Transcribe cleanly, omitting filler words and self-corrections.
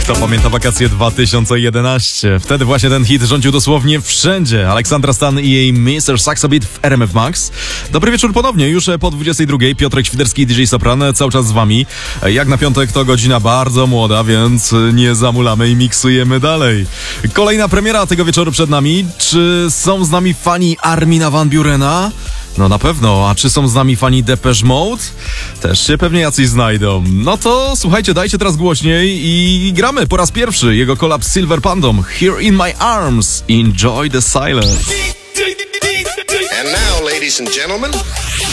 Kto pamięta wakacje 2011? Wtedy właśnie ten hit rządził dosłownie wszędzie. Aleksandra Stan i jej Mr. Saxo Beat w RMF Max. Dobry wieczór ponownie, już po 22. Piotrek Świderski, DJ Sopran, cały czas z wami. Jak na piątek to godzina bardzo młoda, więc nie zamulamy i miksujemy dalej. Kolejna premiera tego wieczoru przed nami. Czy są z nami fani Armina van Burena? No na pewno, a czy są z nami fani Depeche Mode? Też się pewnie jacyś znajdą. No to słuchajcie, dajcie teraz głośniej i gramy po raz pierwszy jego kolab z Silver Pandą. Here in my arms, enjoy the silence. And now, ladies and gentlemen,